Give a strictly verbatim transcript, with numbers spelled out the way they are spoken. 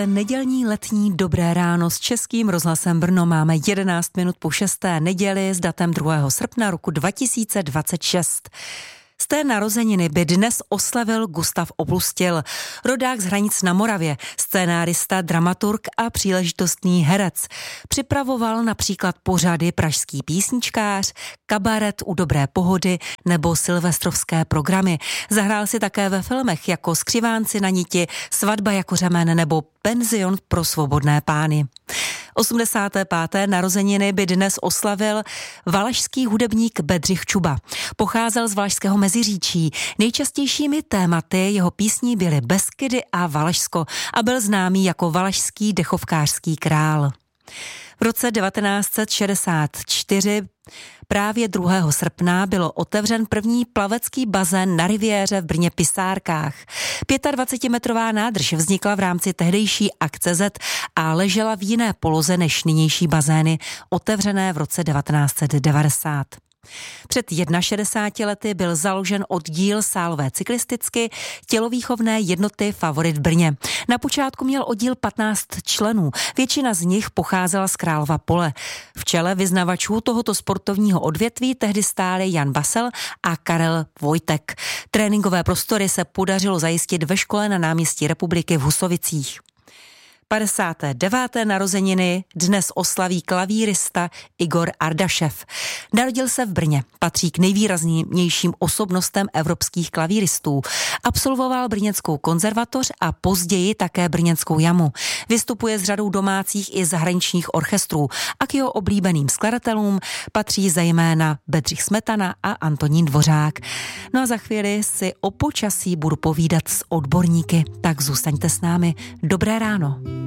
Nedělní letní dobré ráno s Českým rozhlasem Brno. Máme jedenáct minut po šesté neděli s datem druhého srpna roku dva tisíce dvacet šest. Z té narozeniny by dnes oslavil Gustav Opustil, rodák z Hranic na Moravě, scénárista, dramaturg a příležitostný herec. Připravoval například pořady Pražský písničkář, Kabaret u dobré pohody nebo silvestrovské programy. Zahrál si také ve filmech jako Skřivánci na niti, Svatba jako řemen nebo Penzion pro svobodné pány. osmdesáté páté narozeniny by dnes oslavil valašský hudebník Bedřich Čuba. Pocházel z Valašského Meziříčí. Nejčastějšími tématy jeho písní byly Beskydy a Valašsko a byl známý jako valašský dechovkářský král. V roce devatenáct set šedesát čtyři právě druhého srpna bylo otevřen první plavecký bazén na riviéře v Brně Pisárkách. dvacetimetrová nádrž vznikla v rámci tehdejší Akce Z a ležela v jiné poloze než nynější bazény, otevřené v roce devatenáct set devadesát. Před šedesáti jedna lety byl založen oddíl sálové cyklisticky tělovýchovné jednoty Favorit v Brně. Na počátku měl oddíl patnáct členů, většina z nich pocházela z Králova Pole. V čele vyznavačů tohoto sportovního odvětví tehdy stáli Jan Basel a Karel Vojtek. Tréninkové prostory se podařilo zajistit ve škole na náměstí Republiky v Husovicích. padesáté deváté narozeniny dnes oslaví klavírista Igor Ardašev. Narodil se v Brně, patří k nejvýraznějším osobnostem evropských klavíristů. Absolvoval Brněnskou konzervatoř a později také Brněnskou jamu. Vystupuje s řadou domácích i zahraničních orchestrů a k jeho oblíbeným skladatelům patří zejména Bedřich Smetana a Antonín Dvořák. No a za chvíli si o počasí budu povídat s odborníky, tak zůstaňte s námi. Dobré ráno.